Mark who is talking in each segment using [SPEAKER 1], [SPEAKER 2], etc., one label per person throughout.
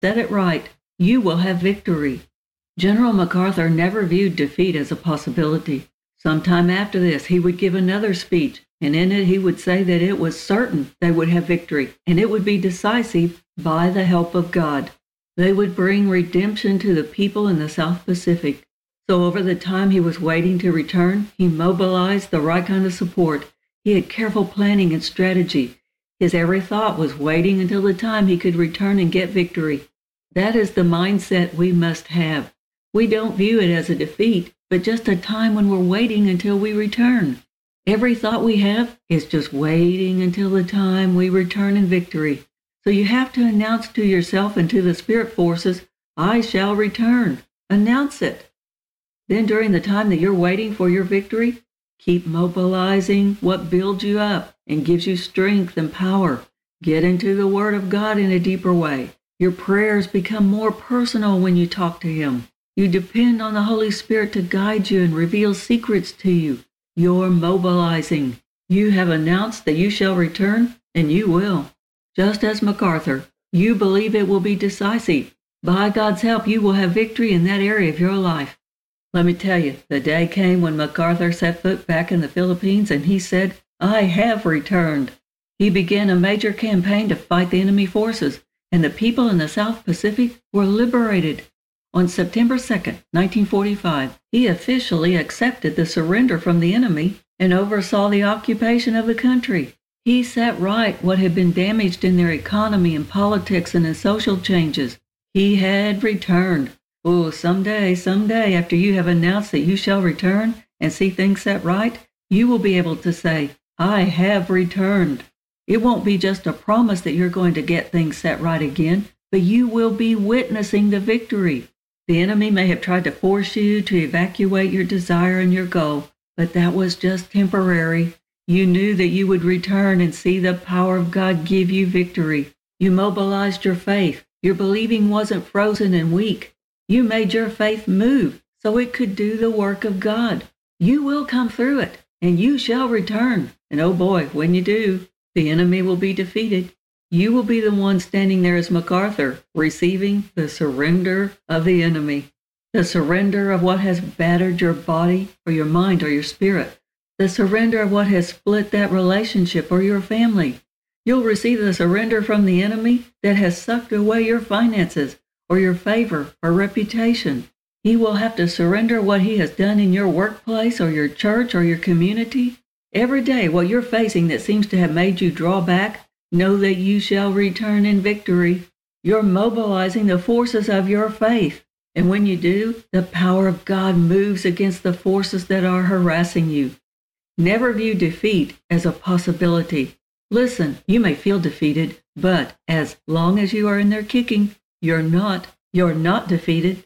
[SPEAKER 1] Set it right. You will have victory. General MacArthur never viewed defeat as a possibility. Sometime after this, he would give another speech, and in it he would say that it was certain they would have victory, and it would be decisive by the help of God. They would bring redemption to the people in the South Pacific. So over the time he was waiting to return, he mobilized the right kind of support. He had careful planning and strategy. His every thought was waiting until the time he could return and get victory. That is the mindset we must have. We don't view it as a defeat, but just a time when we're waiting until we return. Every thought we have is just waiting until the time we return in victory. So you have to announce to yourself and to the spirit forces, I shall return. Announce it. Then during the time that you're waiting for your victory, keep mobilizing what builds you up and gives you strength and power. Get into the Word of God in a deeper way. Your prayers become more personal when you talk to Him. You depend on the Holy Spirit to guide you and reveal secrets to you. You're mobilizing. You have announced that you shall return, and you will. Just as MacArthur, you believe it will be decisive. By God's help, you will have victory in that area of your life. Let me tell you, the day came when MacArthur set foot back in the Philippines and he said, I have returned. He began a major campaign to fight the enemy forces, and the people in the South Pacific were liberated. On September 2nd, 1945, he officially accepted the surrender from the enemy and oversaw the occupation of the country. He set right what had been damaged in their economy and politics and in social changes. He had returned. Oh, someday, after you have announced that you shall return and see things set right, you will be able to say, I have returned. It won't be just a promise that you're going to get things set right again, but you will be witnessing the victory. The enemy may have tried to force you to evacuate your desire and your goal, but that was just temporary. You knew that you would return and see the power of God give you victory. You mobilized your faith. Your believing wasn't frozen and weak. You made your faith move so it could do the work of God. You will come through it, and you shall return. And oh boy, when you do, the enemy will be defeated. You will be the one standing there as MacArthur, receiving the surrender of the enemy. The surrender of what has battered your body or your mind or your spirit. The surrender of what has split that relationship or your family. You'll receive the surrender from the enemy that has sucked away your finances or your favor or reputation. He will have to surrender what he has done in your workplace or your church or your community. Every day, what you're facing that seems to have made you draw back, know that you shall return in victory. You're mobilizing the forces of your faith. And when you do, the power of God moves against the forces that are harassing you. Never view defeat as a possibility. Listen, you may feel defeated, but as long as you are in there kicking, you're not defeated.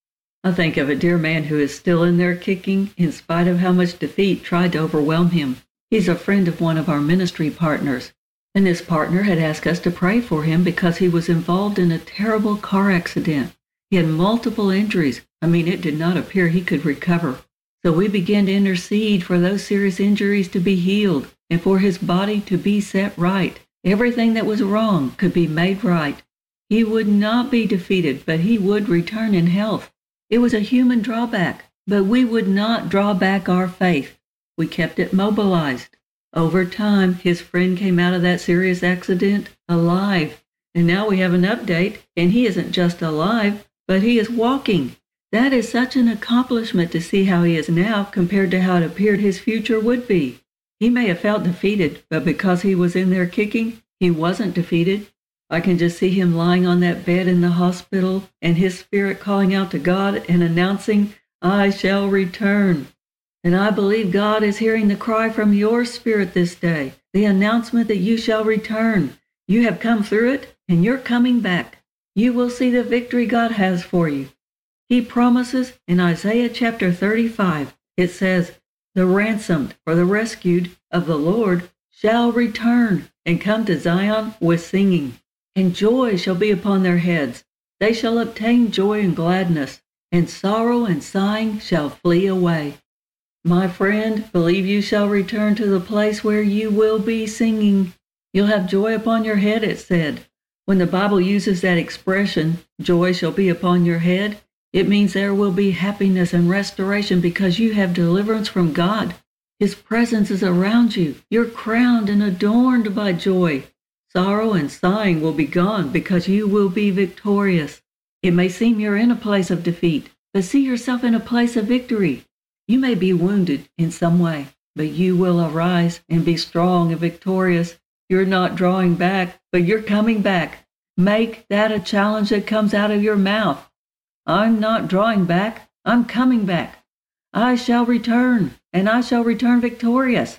[SPEAKER 1] I think of a dear man who is still in there kicking in spite of how much defeat tried to overwhelm him. He's a friend of one of our ministry partners, and this partner had asked us to pray for him because he was involved in a terrible car accident. He had multiple injuries. It did not appear he could recover. So we began to intercede for those serious injuries to be healed and for his body to be set right. Everything that was wrong could be made right. He would not be defeated, but he would return in health. It was a human drawback, but we would not draw back our faith. We kept it mobilized. Over time, his friend came out of that serious accident alive. And now we have an update, and he isn't just alive, but he is walking. That is such an accomplishment to see how he is now compared to how it appeared his future would be. He may have felt defeated, but because he was in there kicking, he wasn't defeated. I can just see him lying on that bed in the hospital and his spirit calling out to God and announcing, I shall return. And I believe God is hearing the cry from your spirit this day, the announcement that you shall return. You have come through it and you're coming back. You will see the victory God has for you. He promises in Isaiah chapter 35, it says, the ransomed or the rescued of the Lord shall return and come to Zion with singing. And joy shall be upon their heads. They shall obtain joy and gladness, and sorrow and sighing shall flee away. My friend, believe you shall return to the place where you will be singing. You'll have joy upon your head, it said. When the Bible uses that expression, joy shall be upon your head, it means there will be happiness and restoration because you have deliverance from God. His presence is around you. You're crowned and adorned by joy. Sorrow and sighing will be gone because you will be victorious. It may seem you're in a place of defeat, but see yourself in a place of victory. You may be wounded in some way, but you will arise and be strong and victorious. You're not drawing back, but you're coming back. Make that a challenge that comes out of your mouth. I'm not drawing back. I'm coming back. I shall return, and I shall return victorious.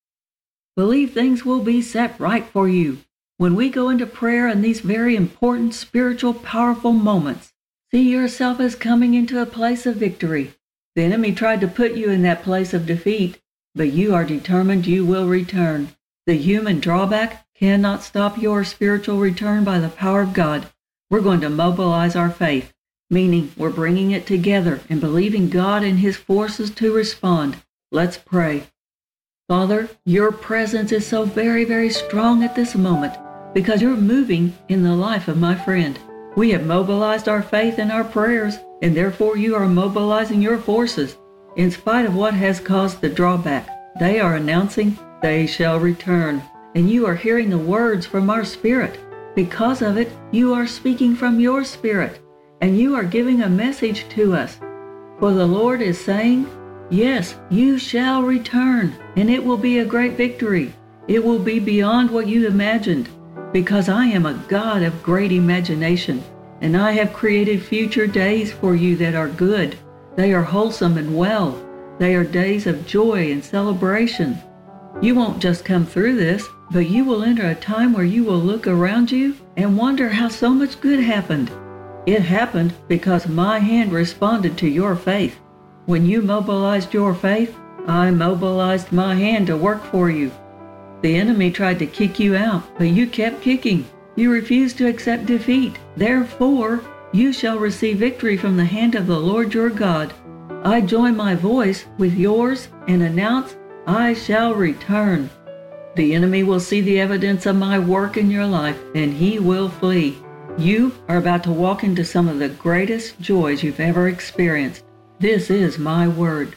[SPEAKER 1] Believe things will be set right for you. When we go into prayer in these very important, spiritual, powerful moments, see yourself as coming into a place of victory. The enemy tried to put you in that place of defeat, but you are determined you will return. The human drawback cannot stop your spiritual return by the power of God. We're going to mobilize our faith, meaning we're bringing it together and believing God and His forces to respond. Let's pray. Father, your presence is so very, very strong at this moment because you're moving in the life of my friend. We have mobilized our faith and our prayers, and therefore you are mobilizing your forces. In spite of what has caused the drawback, they are announcing they shall return, and you are hearing the words from our spirit. Because of it, you are speaking from your spirit, and you are giving a message to us. For the Lord is saying, yes, you shall return, and it will be a great victory. It will be beyond what you imagined, because I am a God of great imagination, and I have created future days for you that are good. They are wholesome and well. They are days of joy and celebration. You won't just come through this, but you will enter a time where you will look around you and wonder how so much good happened. It happened because my hand responded to your faith. When you mobilized your faith, I mobilized my hand to work for you. The enemy tried to kick you out, but you kept kicking. You refused to accept defeat. Therefore, you shall receive victory from the hand of the Lord your God. I join my voice with yours and announce, I shall return. The enemy will see the evidence of my work in your life, and he will flee. You are about to walk into some of the greatest joys you've ever experienced. This is my word.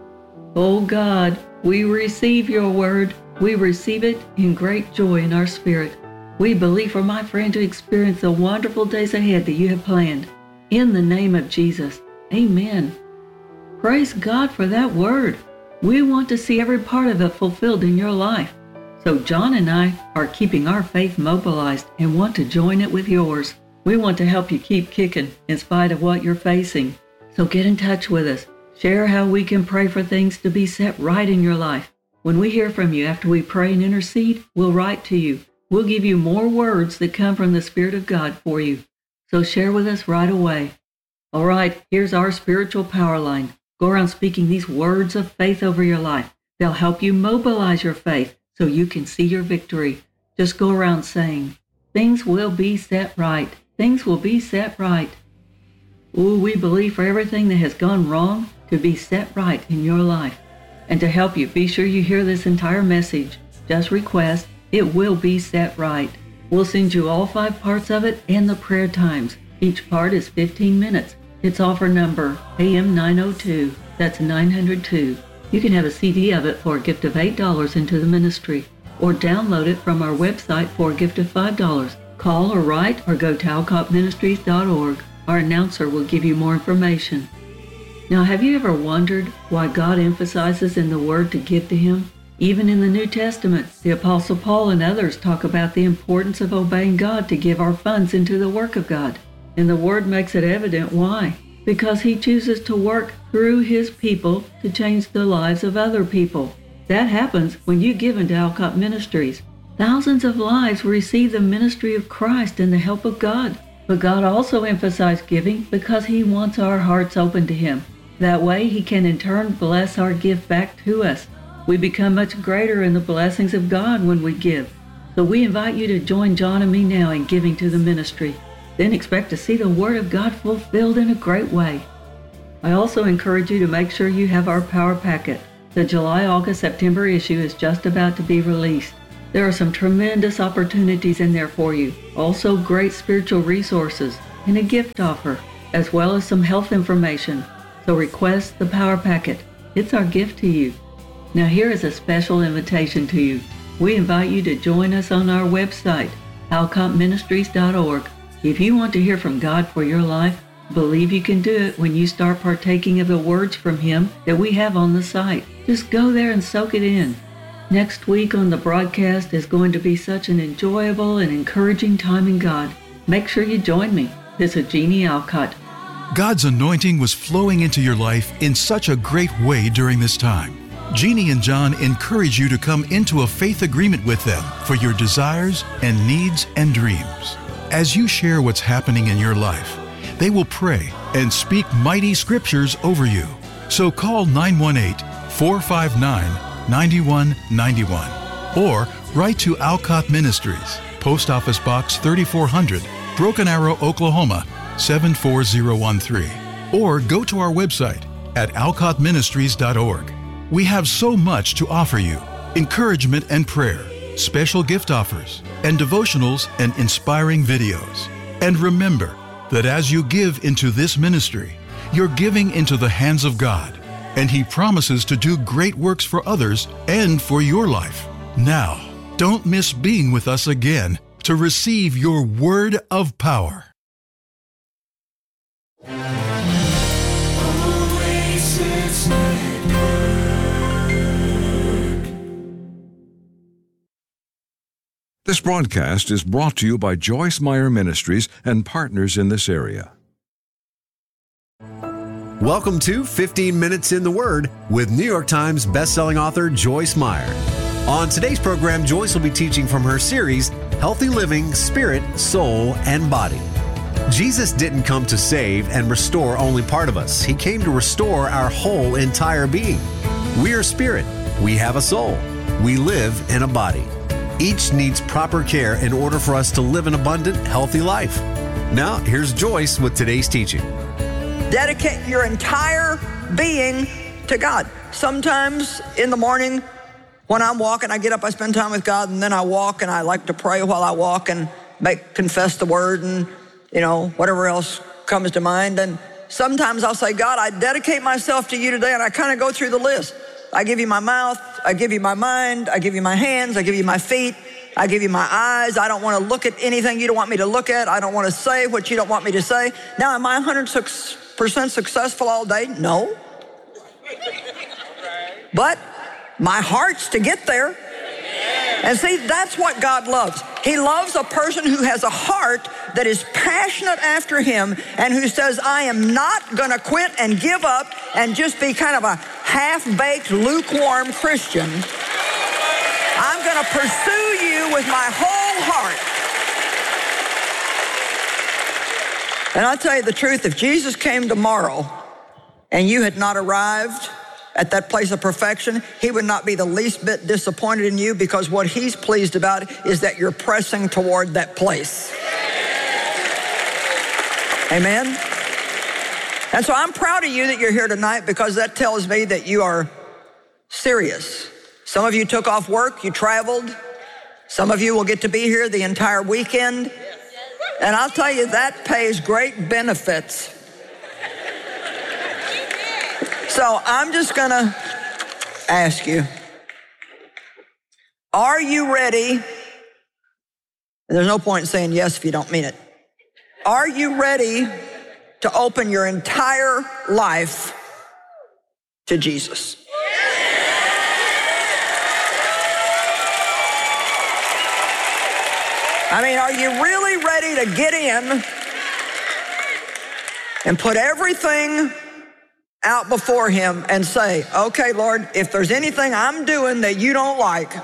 [SPEAKER 1] Oh God, we receive your word. We receive it in great joy in our spirit. We believe for my friend to experience the wonderful days ahead that you have planned. In the name of Jesus, amen. Praise God for that word. We want to see every part of it fulfilled in your life. So John and I are keeping our faith mobilized and want to join it with yours. We want to help you keep kicking in spite of what you're facing. So get in touch with us. Share how we can pray for things to be set right in your life. When we hear from you after we pray and intercede, we'll write to you. We'll give you more words that come from the Spirit of God for you. So share with us right away. All right, here's our spiritual power line. Go around speaking these words of faith over your life. They'll help you mobilize your faith so you can see your victory. Just go around saying, things will be set right. Things will be set right. Ooh, we believe for everything that has gone wrong to be set right in your life. And to help you, be sure you hear this entire message. Just request, it will be set right. We'll send you all 5 parts of it and the prayer times. Each part is 15 minutes. It's offer number AM 902. That's 902. You can have a CD of it for a gift of $8 into the ministry, or download it from our website for a gift of $5. Call or write or go to alcottministries.org. Our announcer will give you more information. Now, have you ever wondered why God emphasizes in the Word to give to Him? Even in the New Testament, the Apostle Paul and others talk about the importance of obeying God to give our funds into the work of God. And the Word makes it evident why. Because He chooses to work through His people to change the lives of other people. That happens when you give into Alcott Ministries. Thousands of lives receive the ministry of Christ and the help of God. But God also emphasized giving because He wants our hearts open to Him. That way He can in turn bless our gift back to us. We become much greater in the blessings of God when we give. So we invite you to join John and me now in giving to the ministry. Then expect to see the Word of God fulfilled in a great way. I also encourage you to make sure you have our Power Packet. The July, August, September issue is just about to be released. There are some tremendous opportunities in there for you. Also great spiritual resources and a gift offer, as well as some health information. So request the Power Packet. It's our gift to you. Now here is a special invitation to you. We invite you to join us on our website, alcottministries.org. If you want to hear from God for your life, believe you can do it when you start partaking of the words from Him that we have on the site. Just go there and soak it in. Next week on the broadcast is going to be such an enjoyable and encouraging time in God. Make sure you join me. This is Jeannie Alcott.
[SPEAKER 2] God's anointing was flowing into your life in such a great way during this time. Jeannie and John encourage you to come into a faith agreement with them for your desires and needs and dreams. As you share what's happening in your life, they will pray and speak mighty scriptures over you. So call 918-459-9191 or write to Alcott Ministries, Post Office Box 3400, Broken Arrow, Oklahoma 74013, or go to our website at alcottministries.org. We have so much to offer you: encouragement and prayer, special gift offers, and devotionals and inspiring videos. And remember that as you give into this ministry, you're giving into the hands of God, and He promises to do great works for others and for your life. Now, don't miss being with us again to receive your word of power.
[SPEAKER 3] This broadcast is brought to you by Joyce Meyer Ministries and partners in this area.
[SPEAKER 4] Welcome to 15 Minutes in the Word with New York Times bestselling author Joyce Meyer. On today's program, Joyce will be teaching from her series, Healthy Living, Spirit, Soul, and Body. Jesus didn't come to save and restore only part of us. He came to restore our whole entire being. We are spirit. We have a soul. We live in a body. Each needs proper care in order for us to live an abundant, healthy life. Now, here's Joyce with today's teaching.
[SPEAKER 5] Dedicate your entire being to God. Sometimes in the morning when I'm walking, I get up, I spend time with God, and then I walk and I like to pray while I walk and confess the word and, whatever else comes to mind. And sometimes I'll say, God, I dedicate myself to you today, and I kind of go through the list. I give you my mouth, I give you my mind, I give you my hands, I give you my feet, I give you my eyes. I don't want to look at anything you don't want me to look at. I don't want to say what you don't want me to say. Now, am I 100% successful all day? No. But my heart's to get there. And see, that's what God loves. He loves a person who has a heart that is passionate after Him and who says, I am not going to quit and give up and just be kind of a half-baked, lukewarm Christian. I'm going to pursue you with my whole heart. And I'll tell you the truth, if Jesus came tomorrow and you had not arrived at that place of perfection, He would not be the least bit disappointed in you, because what He's pleased about is that you're pressing toward that place. Amen? And so I'm proud of you that you're here tonight, because that tells me that you are serious. Some of you took off work, you traveled. Some of you will get to be here the entire weekend. And I'll tell you, that pays great benefits. So I'm just going to ask you, are you ready? And there's no point in saying yes if you don't mean it. Are you ready to open your entire life to Jesus? I mean, are you really ready to get in and put everything out before Him and say, okay, Lord, if there's anything I'm doing that you don't like,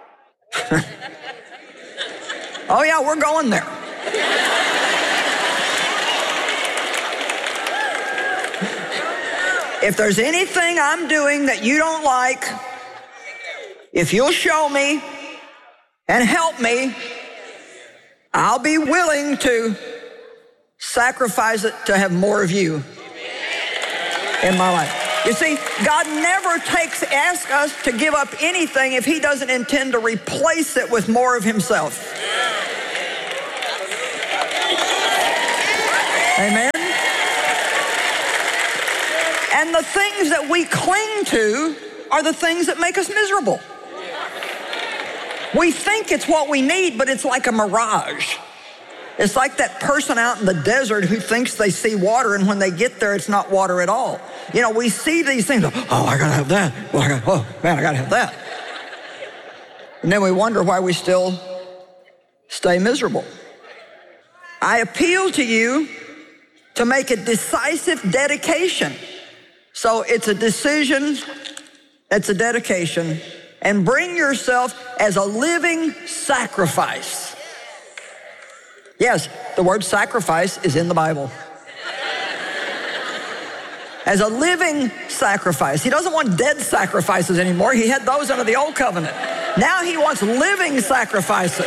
[SPEAKER 5] oh yeah, we're going there. If there's anything I'm doing that you don't like, if you'll show me and help me, I'll be willing to sacrifice it to have more of you in my life. You see, God never asks us to give up anything if he doesn't intend to replace it with more of himself. Amen? And the things that we cling to are the things that make us miserable. We think it's what we need, but it's like a mirage. It's like that person out in the desert who thinks they see water, and when they get there, it's not water at all. You know, we see these things, oh, I gotta have that. Oh, man, I gotta have that. And then we wonder why we still stay miserable. I appeal to you to make a decisive dedication. So it's a decision, it's a dedication, and bring yourself as a living sacrifice. Yes, the word sacrifice is in the Bible. As a living sacrifice. He doesn't want dead sacrifices anymore. He had those under the old covenant. Now he wants living sacrifices.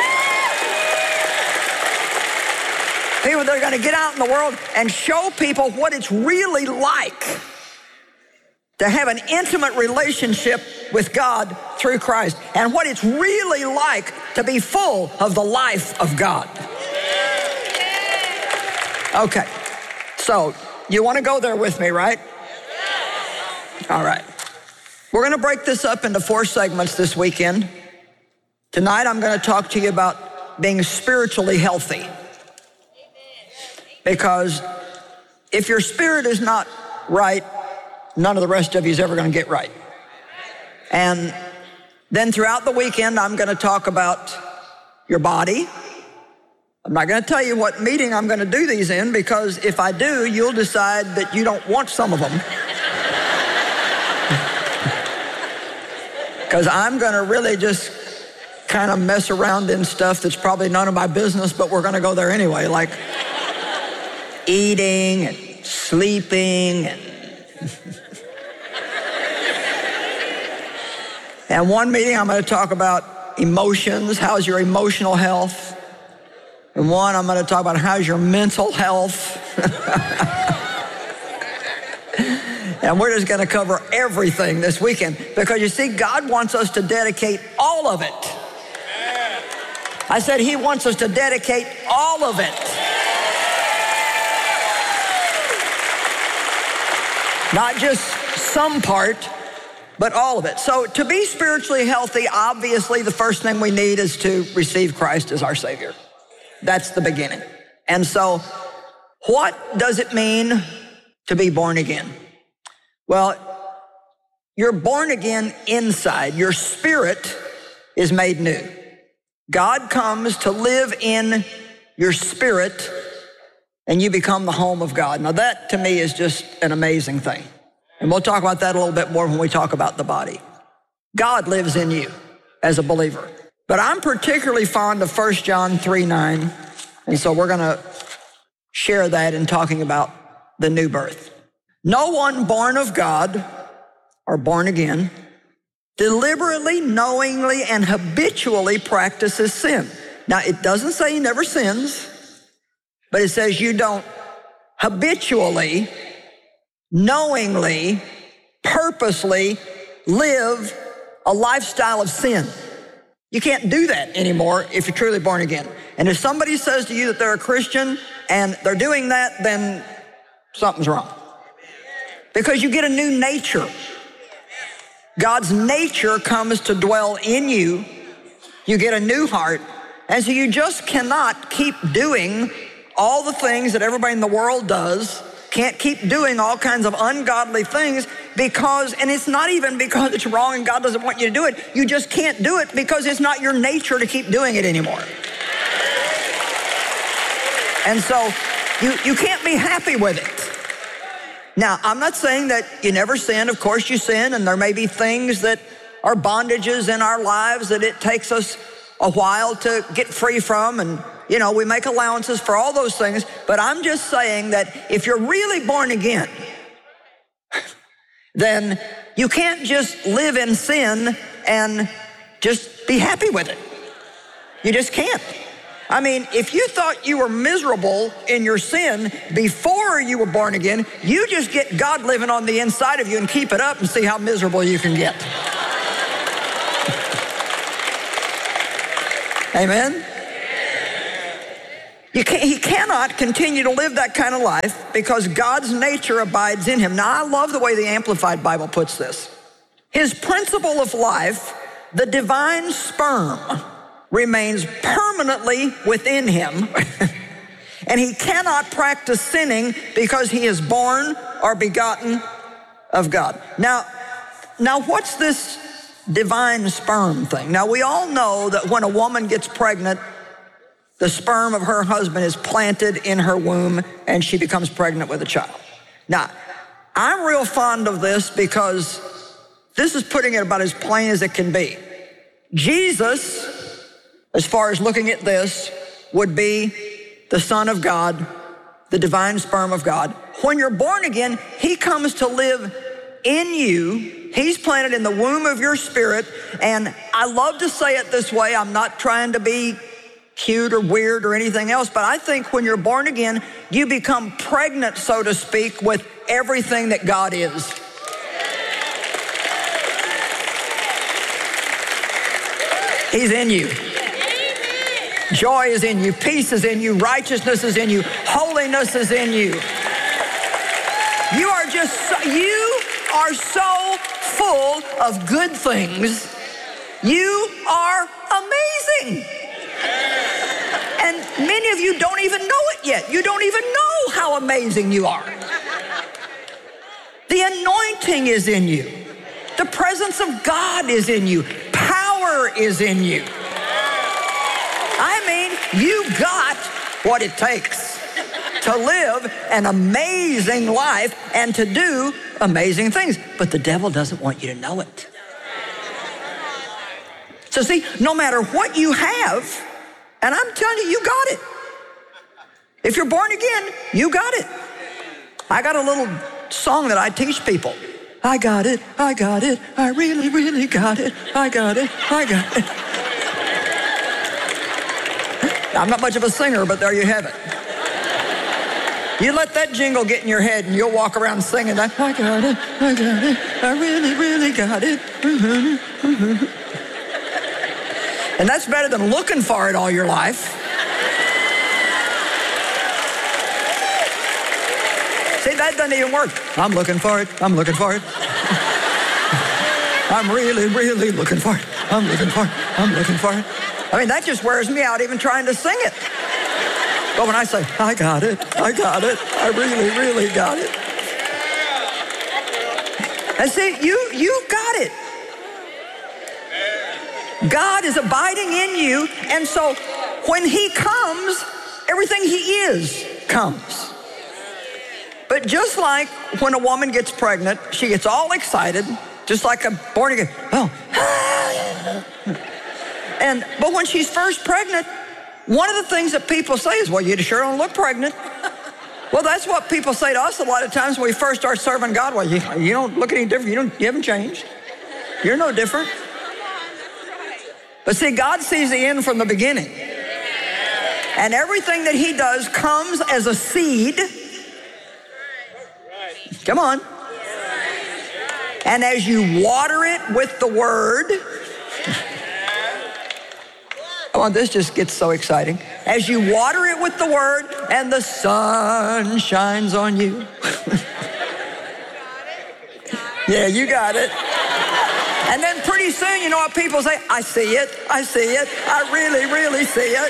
[SPEAKER 5] People that are going to get out in the world and show people what it's really like to have an intimate relationship with God through Christ, and what it's really like to be full of the life of God. Okay, so you want to go there with me, right? All right. We're going to break this up into 4 segments this weekend. Tonight I'm going to talk to you about being spiritually healthy. Because if your spirit is not right, none of the rest of you is ever going to get right. And then throughout the weekend, I'm going to talk about your body. I'm not going to tell you what meeting I'm going to do these in, because if I do, you'll decide that you don't want some of them. Because I'm going to really just kind of mess around in stuff that's probably none of my business, but we're going to go there anyway, like eating and sleeping and one meeting I'm going to talk about emotions. How's your emotional health? And one I'm going to talk about how's your mental health. And we're just going to cover everything this weekend, because you see, God wants us to dedicate all of it. I said he wants us to dedicate all of it. Not just some part, but all of it. So to be spiritually healthy, obviously the first thing we need is to receive Christ as our Savior. That's the beginning. And so what does it mean to be born again? Well, you're born again inside. Your spirit is made new. God comes to live in your spirit, and you become the home of God. Now that to me is just an amazing thing. And we'll talk about that a little bit more when we talk about the body. God lives in you as a believer. But I'm particularly fond of 1 John 3:9. And so we're going to share that in talking about the new birth. No one born of God, or born again, deliberately, knowingly, and habitually practices sin. Now, it doesn't say he never sins, but it says you don't habitually, knowingly, purposely live a lifestyle of sin. You can't do that anymore if you're truly born again. And if somebody says to you that they're a Christian and they're doing that, then something's wrong. Because you get a new nature. God's nature comes to dwell in you. You get a new heart. And so you just cannot keep doing all the things that everybody in the world does. Can't keep doing all kinds of ungodly things because, and it's not even because it's wrong and God doesn't want you to do it. You just can't do it because it's not your nature to keep doing it anymore. And so you can't be happy with it. Now, I'm not saying that you never sin. Of course you sin, and there may be things that are bondages in our lives that it takes us a while to get free from, and you know, we make allowances for all those things. But I'm just saying that if you're really born again, then you can't just live in sin and just be happy with it. You just can't. I mean, if you thought you were miserable in your sin before you were born again, you just get God living on the inside of you and keep it up and see how miserable you can get. Amen? He cannot continue to live that kind of life because God's nature abides in him. Now, I love the way the Amplified Bible puts this. His principle of life, the divine sperm, remains permanently within him, and he cannot practice sinning because he is born or begotten of God. Now what's this divine sperm thing? Now, we all know that when a woman gets pregnant, the sperm of her husband is planted in her womb and she becomes pregnant with a child. Now, I'm real fond of this because this is putting it about as plain as it can be. Jesus, as far as looking at this, would be the Son of God, the divine sperm of God. When you're born again, he comes to live in you. He's planted in the womb of your spirit. And I love to say it this way. I'm not trying to be cute or weird or anything else, but I think when you're born again, you become pregnant, so to speak, with everything that God is. He's in you. Joy is in you. Peace is in you. Righteousness is in you. Holiness is in you. You are so full of good things. You are amazing. And many of you don't even know it yet. You don't even know how amazing you are. The anointing is in you. The presence of God is in you. Power is in you. I mean, you got what it takes to live an amazing life and to do amazing things. But the devil doesn't want you to know it. So see, no matter what you have, and I'm telling you, you got it. If you're born again, you got it. I got a little song that I teach people. I got it, I got it, I really, really got it, I got it, I got it. I'm not much of a singer, but there you have it. You let that jingle get in your head and you'll walk around singing that, I got it, I got it, I really, really got it. And that's better than looking for it all your life. See, that doesn't even work. I'm looking for it, I'm looking for it. I'm really, really looking for it. I'm looking for it, I'm looking for it. I mean, that just wears me out even trying to sing it. But when I say, I got it, I got it, I really, really got it. And see, you got it. God is abiding in you, and so when he comes, everything he is comes. But just like when a woman gets pregnant, she gets all excited, just like a born again. Oh, but when she's first pregnant, one of the things that people say is, well, you sure don't look pregnant. Well, that's what people say to us a lot of times when we first start serving God. Well, you don't look any different. You haven't changed. You're no different. But see, God sees the end from the beginning. And everything that he does comes as a seed. Come on. And as you water it with the word, oh, this just gets so exciting. As you water it with the word and the sun shines on you. Yeah, you got it. And then pretty soon, you know what people say? I see it, I see it, I really, really see it.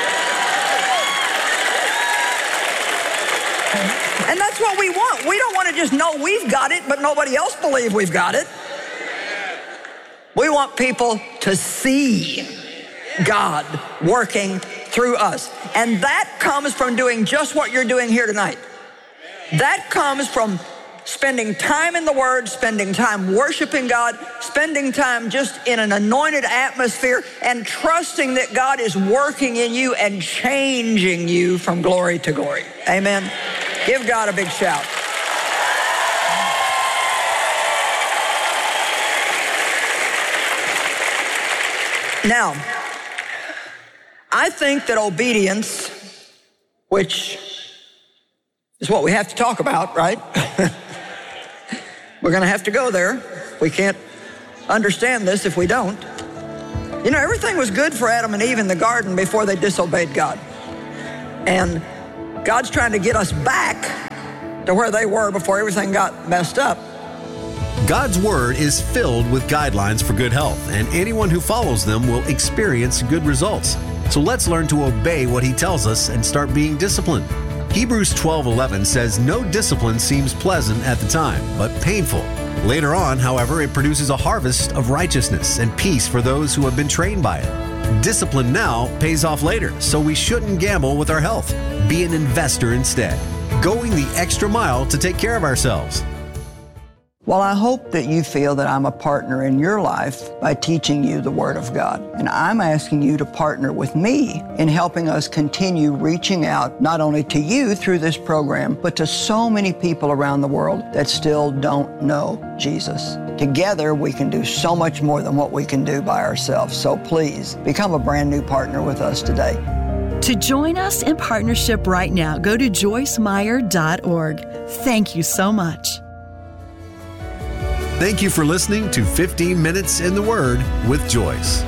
[SPEAKER 5] And that's what we want. We don't want to just know we've got it, but nobody else believes we've got it. We want people to see God working through us. And that comes from doing just what you're doing here tonight. That comes from spending time in the Word, spending time worshiping God, spending time just in an anointed atmosphere and trusting that God is working in you and changing you from glory to glory. Amen. Give God a big shout. Now, I think that obedience, which is what we have to talk about, right? We're going to have to go there. We can't understand this if we don't. You know, everything was good for Adam and Eve in the garden before they disobeyed God. And God's trying to get us back to where they were before everything got messed up.
[SPEAKER 4] God's Word is filled with guidelines for good health, and anyone who follows them will experience good results. So let's learn to obey what He tells us and start being disciplined. Hebrews 12:11 says, "No discipline seems pleasant at the time, but painful. Later on, however, it produces a harvest of righteousness and peace for those who have been trained by it." Discipline now pays off later, so we shouldn't gamble with our health. Be an investor instead, going the extra mile to take care of ourselves.
[SPEAKER 5] Well, I hope that you feel that I'm a partner in your life by teaching you the Word of God. And I'm asking you to partner with me in helping us continue reaching out not only to you through this program, but to so many people around the world that still don't know Jesus. Together, we can do so much more than what we can do by ourselves. So please, become a brand new partner with us today.
[SPEAKER 6] To join us in partnership right now, go to joycemeyer.org. Thank you so much.
[SPEAKER 4] Thank you for listening to 15 Minutes in the Word with Joyce.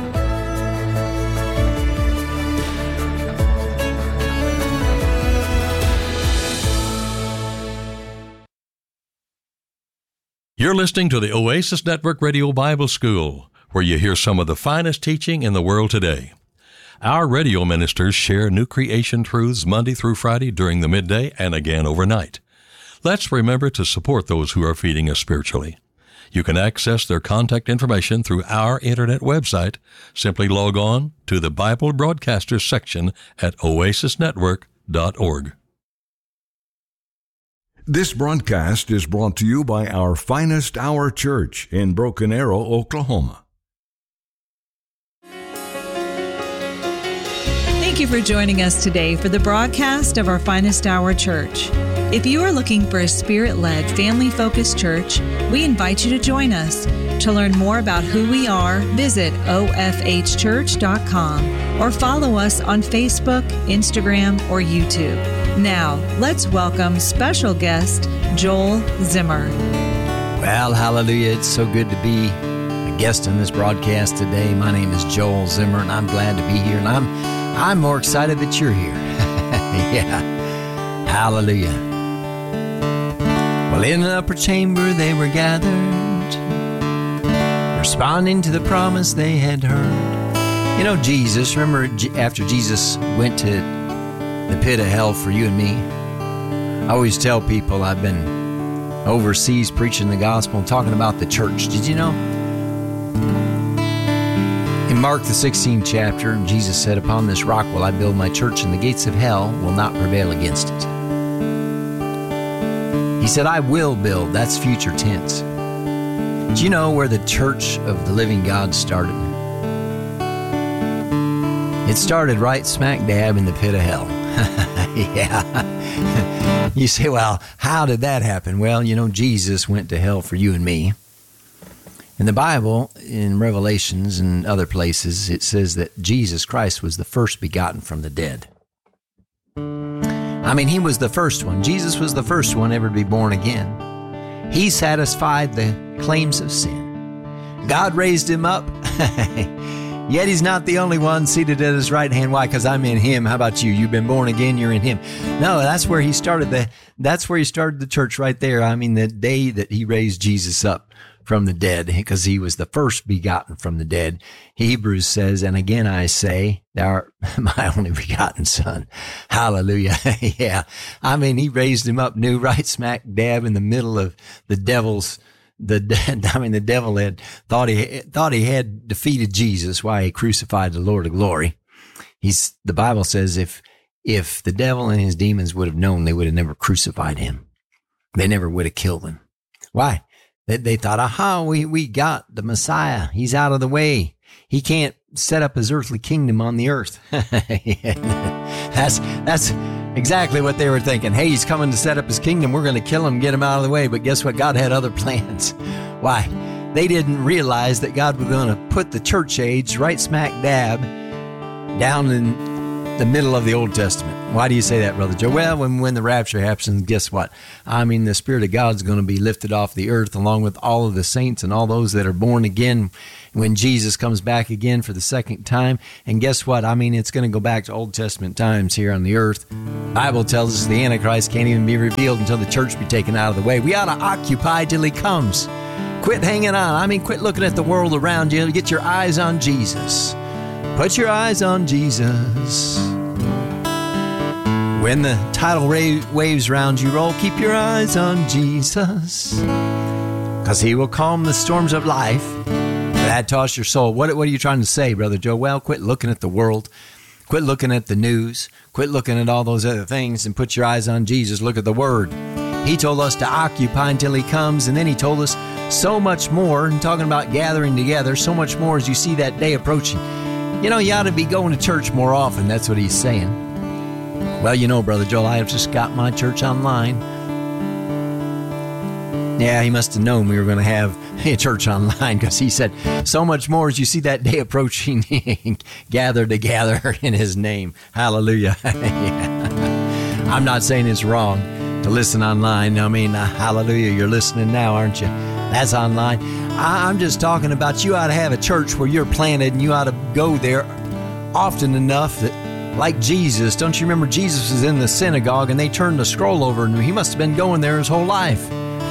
[SPEAKER 7] You're listening to the Oasis Network Radio Bible School, where you hear some of the finest teaching in the world today. Our radio ministers share new creation truths Monday through Friday during the midday and again overnight. Let's remember to support those who are feeding us spiritually. You can access their contact information through our internet website. Simply log on to the Bible Broadcasters section at oasisnetwork.org.
[SPEAKER 3] This broadcast is brought to you by our Finest Hour Church in Broken Arrow, Oklahoma.
[SPEAKER 8] Thank you for joining us today for the broadcast of our Finest Hour Church. If you are looking for a Spirit-led, family-focused church, we invite you to join us. To learn more about who we are, visit ofhchurch.com or follow us on Facebook, Instagram, or YouTube. Now, let's welcome special guest Joel Zimmer.
[SPEAKER 9] Well, hallelujah. It's so good to be a guest in this broadcast today. My name is Joel Zimmer, and I'm glad to be here, and I'm more excited that you're here. Yeah. Hallelujah. Well, in the upper chamber they were gathered, responding to the promise they had heard. You know, Jesus, remember after Jesus went to the pit of hell for you and me? I always tell people I've been overseas preaching the gospel and talking about the church. Did you know? In Mark the 16th chapter, Jesus said, "Upon this rock will I build my church, and the gates of hell will not prevail against it." He said, "I will build." That's future tense. Do you know where the church of the living God started? It started right smack dab in the pit of hell. Yeah. You say, well, how did that happen? Well, you know, Jesus went to hell for you and me. In the Bible, in Revelations and other places, it says that Jesus Christ was the first begotten from the dead. I mean, he was the first one. Jesus was the first one ever to be born again. He satisfied the claims of sin. God raised him up. Yet he's not the only one seated at his right hand. Why? Because I'm in him. How about you? You've been born again. You're in him. No, that's where he started the church right there. I mean, the day that he raised Jesus up from the dead, because he was the first begotten from the dead. Hebrews says, "And again I say, thou art my only begotten son." Hallelujah. Yeah. I mean, he raised him up new right smack dab in the middle of the devil's the devil had thought he had defeated Jesus. Why? He crucified the Lord of glory. The Bible says if the devil and his demons would have known, they would have never crucified him. They never would have killed him. Why? They thought, aha, we got the Messiah. He's out of the way. He can't set up his earthly kingdom on the earth. That's exactly what they were thinking. Hey, he's coming to set up his kingdom. We're going to kill him, get him out of the way. But guess what? God had other plans. Why? They didn't realize that God was going to put the church age right smack dab down in the middle of the Old Testament. Why do you say that, Brother Joe? Well, when the rapture happens, guess what? I mean, the Spirit of God's going to be lifted off the earth along with all of the saints and all those that are born again when Jesus comes back again for the second time. And guess what? I mean, it's going to go back to Old Testament times here on the earth. The Bible tells us the Antichrist can't even be revealed until the church be taken out of the way. We ought to occupy till he comes. Quit hanging on. I mean, quit looking at the world around you. Get your eyes on Jesus. Put your eyes on Jesus. When the tidal waves around you roll, keep your eyes on Jesus, because he will calm the storms of life that toss your soul. What are you trying to say, Brother Joe? Well, quit looking at the world. Quit looking at the news. Quit looking at all those other things and put your eyes on Jesus. Look at the Word. He told us to occupy until he comes, and then he told us so much more, and talking about gathering together, so much more as you see that day approaching. You know, you ought to be going to church more often. That's what he's saying. Well, you know, Brother Joel, I have just got my church online. Yeah, he must have known we were going to have a church online, because he said so much more as you see that day approaching. Gather together in his name. Hallelujah. Yeah. I'm not saying it's wrong to listen online. I mean, hallelujah, you're listening now, aren't you? That's online. I'm just talking about you ought to have a church where you're planted, and you ought to go there often enough that, like Jesus, don't you remember Jesus was in the synagogue and they turned the scroll over, and he must have been going there his whole life.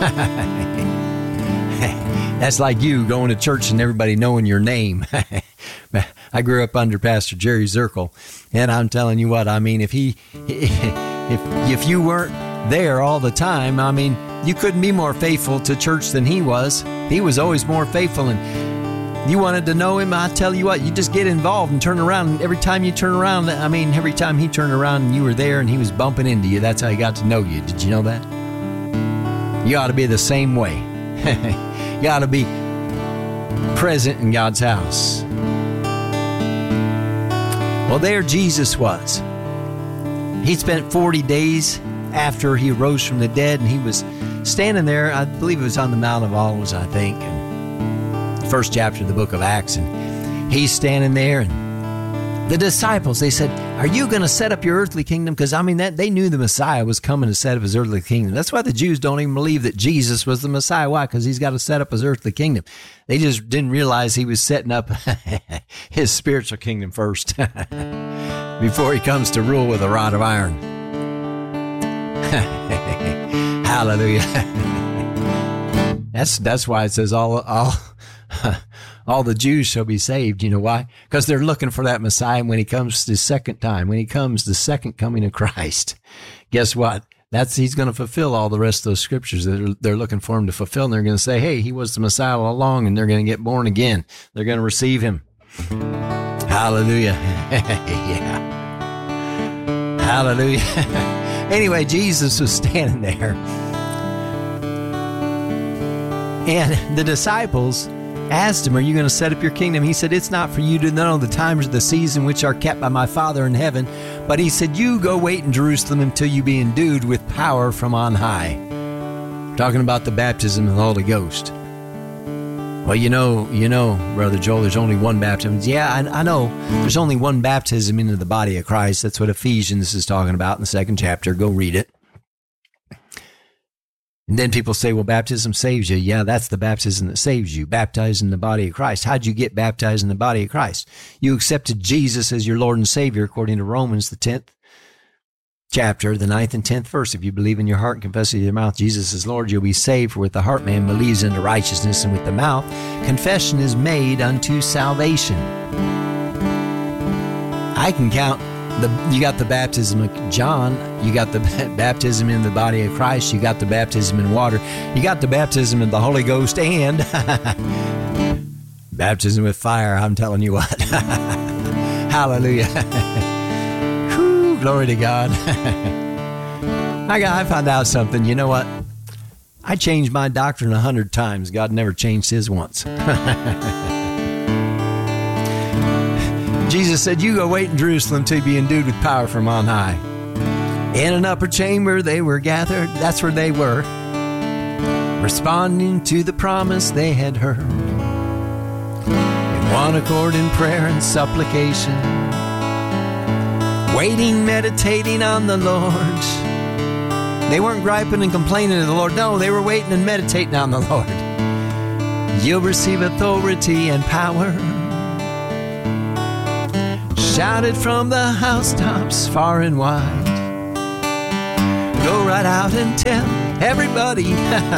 [SPEAKER 9] That's like you going to church and everybody knowing your name. I grew up under Pastor Jerry Zirkle, and I'm telling you what, I mean, if you weren't there all the time, I mean, you couldn't be more faithful to church than he was. He was always more faithful, and you wanted to know him, I tell you what, you just get involved and turn around, and every time you turn around, I mean, every time he turned around and you were there and he was bumping into you, that's how he got to know you. Did you know that? You ought to be the same way. You ought to be present in God's house. Well, there Jesus was. He spent 40 days after he rose from the dead, and he was standing there. I believe it was on the Mount of Olives, I think, and the first chapter of the book of Acts. And he's standing there, and the disciples, they said, are you going to set up your earthly kingdom? Because, I mean, they knew the Messiah was coming to set up his earthly kingdom. That's why the Jews don't even believe that Jesus was the Messiah. Why? Because he's got to set up his earthly kingdom. They just didn't realize he was setting up his spiritual kingdom first before he comes to rule with a rod of iron. Hallelujah. That's why it says all the Jews shall be saved. You know why? Because they're looking for that Messiah when he comes the second time, when he comes the second coming of Christ. Guess what? He's going to fulfill all the rest of those scriptures that they're looking for him to fulfill. And they're going to say, hey, he was the Messiah all along, and they're going to get born again. They're going to receive him. Hallelujah. Yeah. Hallelujah. Anyway, Jesus was standing there, and the disciples asked him, are you going to set up your kingdom? He said, it's not for you to know the times of the season which are kept by my Father in heaven. But he said, you go wait in Jerusalem until you be endued with power from on high. Talking about the baptism of the Holy Ghost. Well, you know, Brother Joel, there's only one baptism. Yeah, I know. There's only one baptism into the body of Christ. That's what Ephesians is talking about in the 2nd chapter. Go read it. And then people say, well, baptism saves you. Yeah, that's the baptism that saves you. Baptized in the body of Christ. How'd you get baptized in the body of Christ? You accepted Jesus as your Lord and Savior, according to Romans, the 10th chapter, the 9th and 10th verse. If you believe in your heart and confess with your mouth Jesus is Lord, you'll be saved. For with the heart man believes unto righteousness, and with the mouth confession is made unto salvation. I can count. You got the baptism of John, you got the baptism in the body of Christ, you got the baptism in water, you got the baptism in the Holy Ghost, and baptism with fire. I'm telling you what. Hallelujah. Whew, glory to God. I found out something. You know what? I changed my doctrine 100 times. God never changed his once. Jesus said, you go wait in Jerusalem till you be endued with power from on high. In an upper chamber they were gathered. That's where they were, responding to the promise they had heard. In one accord in prayer and supplication, waiting, meditating on the Lord. They weren't griping and complaining to the Lord. No, they were waiting and meditating on the Lord. You'll receive authority and power. Shouted from the housetops far and wide. Go right out and tell everybody.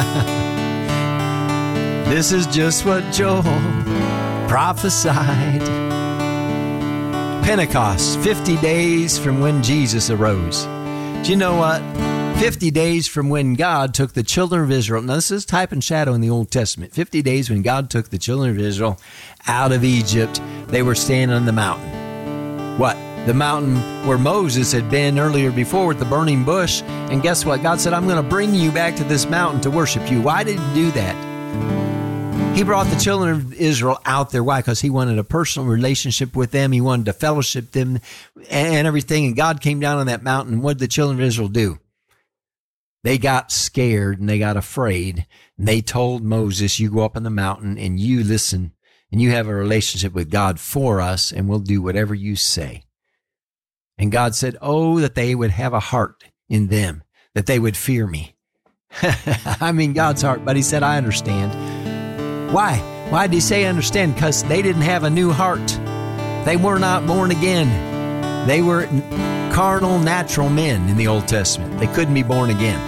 [SPEAKER 9] This is just what Joel prophesied. Pentecost, 50 days from when Jesus arose. Do you know what? 50 days from when God took the children of Israel. Now, this is type and shadow in the Old Testament. 50 days when God took the children of Israel out of Egypt. They were standing on the mountain. What? The mountain where Moses had been earlier before with the burning bush. And guess what? God said, I'm going to bring you back to this mountain to worship you. Why did he do that? He brought the children of Israel out there. Why? Because he wanted a personal relationship with them. He wanted to fellowship them and everything. And God came down on that mountain. What did the children of Israel do? They got scared and they got afraid. And they told Moses, you go up on the mountain and you listen and you have a relationship with God for us and we'll do whatever you say. And God said, oh, that they would have a heart in them, that they would fear me. I mean, God's heart, but he said, I understand. Why? Why did he say understand? Because they didn't have a new heart. They were not born again. They were carnal, natural men in the Old Testament. They couldn't be born again.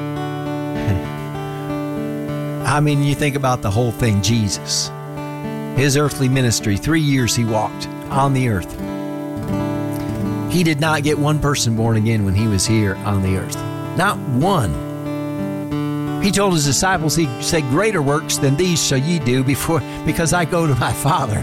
[SPEAKER 9] I mean, you think about the whole thing, Jesus. His earthly ministry, 3 years he walked on the earth. He did not get one person born again when he was here on the earth. Not one. He told his disciples, he said, greater works than these shall ye do because I go to my Father.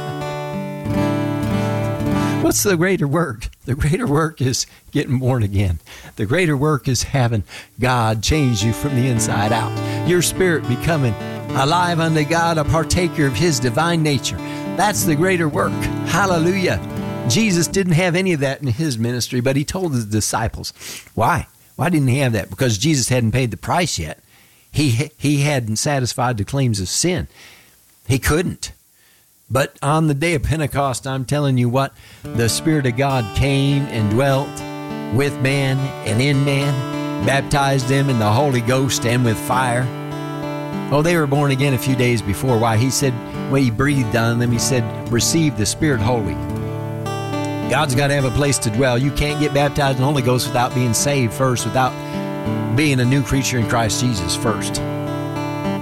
[SPEAKER 9] What's the greater work? The greater work is getting born again. The greater work is having God change you from the inside out. Your spirit becoming alive unto God, a partaker of his divine nature. That's the greater work. Hallelujah. Jesus didn't have any of that in his ministry, but he told his disciples. Why? Why didn't he have that? Because Jesus hadn't paid the price yet. He hadn't satisfied the claims of sin. He couldn't. But on the day of Pentecost, I'm telling you what, the Spirit of God came and dwelt with man and in man, baptized them in the Holy Ghost and with fire. Oh, they were born again a few days before. Why? He said, when he breathed on them, he said, receive the Spirit Holy. God's got to have a place to dwell. You can't get baptized in the Holy Ghost without being saved first, without being a new creature in Christ Jesus first.